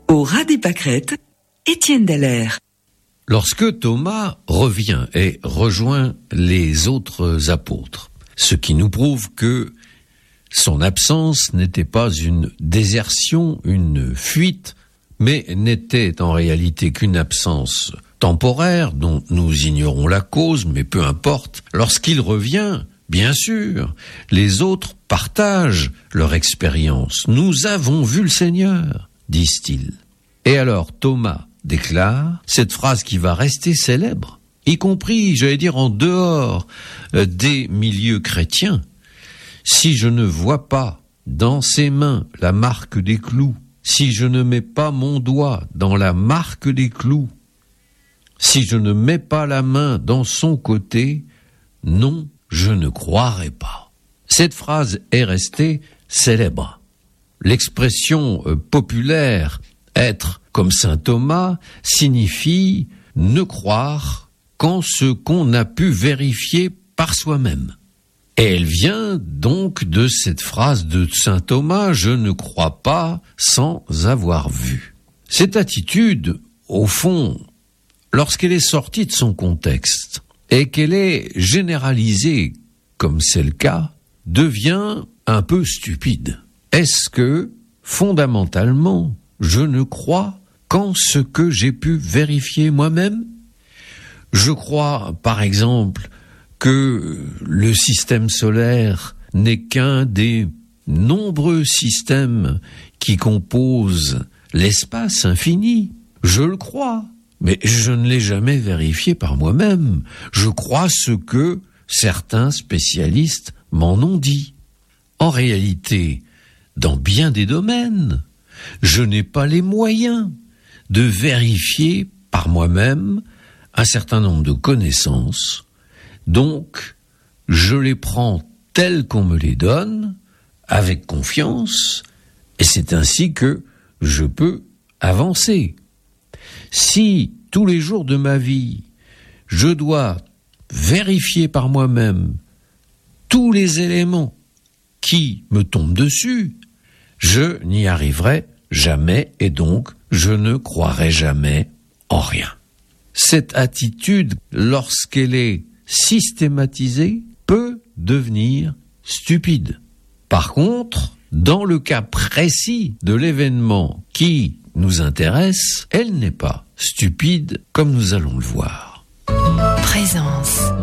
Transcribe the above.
Au ras des pâquerettes, Étienne Dallaire. Lorsque Thomas revient et rejoint les autres apôtres, ce qui nous prouve que son absence n'était pas une désertion, une fuite, mais n'était en réalité qu'une absence temporaire dont nous ignorons la cause, mais peu importe. Lorsqu'il revient, bien sûr, les autres partagent leur expérience. « Nous avons vu le Seigneur », disent-ils. Et alors Thomas déclare cette phrase qui va rester célèbre, y compris, j'allais dire, en dehors des milieux chrétiens. « Si je ne vois pas dans ses mains la marque des clous, si je ne mets pas mon doigt dans la marque des clous, si je ne mets pas la main dans son côté, non, je ne croirai pas. » Cette phrase est restée célèbre. L'expression populaire « être comme saint Thomas » signifie ne croire qu'en ce qu'on a pu vérifier par soi-même. Et elle vient donc de cette phrase de saint Thomas « je ne crois pas sans avoir vu ». Cette attitude, au fond, lorsqu'elle est sortie de son contexte et qu'elle est généralisée, comme c'est le cas, devient un peu stupide. Est-ce que, fondamentalement, je ne crois qu'en ce que j'ai pu vérifier moi-même? Je crois, par exemple, que le système solaire n'est qu'un des nombreux systèmes qui composent l'espace infini. Je le crois, mais je ne l'ai jamais vérifié par moi-même. Je crois ce que certains spécialistes m'en ont dit. En réalité, dans bien des domaines, je n'ai pas les moyens de vérifier par moi-même un certain nombre de connaissances. Donc, je les prends telles qu'on me les donne, avec confiance, et c'est ainsi que je peux avancer. Si, tous les jours de ma vie, je dois vérifier par moi-même tous les éléments qui me tombent dessus, je n'y arriverai jamais et donc je ne croirai jamais en rien. Cette attitude, lorsqu'elle est systématisée, peut devenir stupide. Par contre, dans le cas précis de l'événement qui nous intéresse, elle n'est pas stupide comme nous allons le voir. Présence.